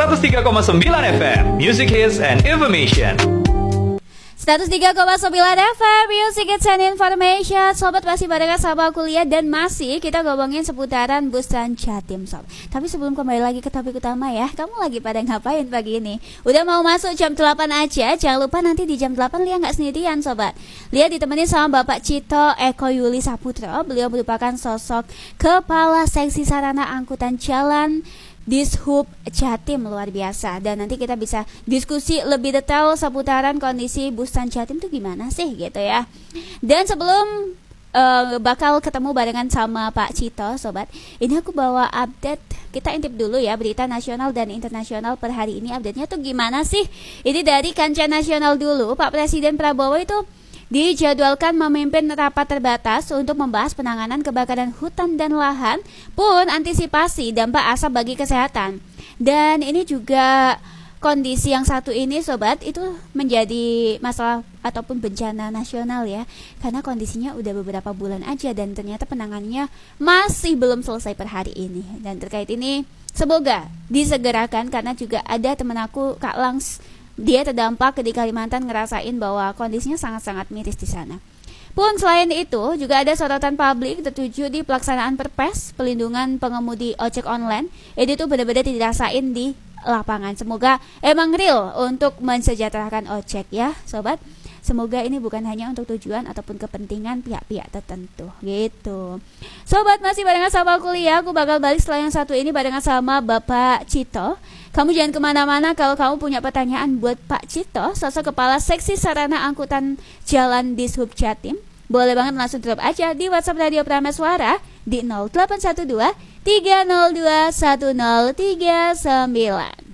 103,9 FM, Music Hits and Information. 103,9 FM Music Hits and Information. Sobat masih barengan sama kuliah dan masih kita ngomongin seputaran bus Trans Jatim, sob. Tapi sebelum kembali lagi ke topik utama ya, kamu lagi pada ngapain pagi ini? Udah mau masuk jam 8 aja? Jangan lupa nanti di jam 8 Lia nggak sendirian, sobat. Lia ditemani sama Bapak Cito Eko Yuli Saputro. Beliau merupakan sosok Kepala Seksi Sarana Angkutan Jalan Dishub Jatim, luar biasa. Dan nanti kita bisa diskusi lebih detail seputaran kondisi bus Trans Jatim itu gimana sih gitu ya. Dan sebelum bakal ketemu barengan sama Pak Cito, sobat, ini aku bawa update. Kita intip dulu ya berita nasional dan internasional per hari ini. Update-nya tuh gimana sih? Ini dari kancah nasional dulu. Pak Presiden Prabowo itu dijadwalkan memimpin rapat terbatas untuk membahas penanganan kebakaran hutan dan lahan pun antisipasi dampak asap bagi kesehatan. Dan ini juga kondisi yang satu ini, sobat, itu menjadi masalah ataupun bencana nasional ya, karena kondisinya udah beberapa bulan aja dan ternyata penanganannya masih belum selesai per hari ini. Dan terkait ini semoga disegerakan, karena juga ada temen aku Kak Langs, dia terdampak di Kalimantan, ngerasain bahwa kondisinya sangat-sangat miris di sana. Pun selain itu juga ada sorotan publik tertuju di pelaksanaan Perpres pelindungan pengemudi ojek online. Itu tuh benar-benar dirasain di lapangan. Semoga emang real untuk mensejahterakan ojek ya, sobat. Semoga ini bukan hanya untuk tujuan ataupun kepentingan pihak-pihak tertentu gitu. Sobat masih barengan sama kuliah. Aku bakal balik setelah yang satu ini barengan sama Bapak Cito. Kamu jangan kemana-mana kalau kamu punya pertanyaan buat Pak Cito, sosok Kepala Seksi Sarana Angkutan Jalan Dishub Jatim. Boleh banget langsung drop aja di WhatsApp Radio Prameswara di 0812 302 1039.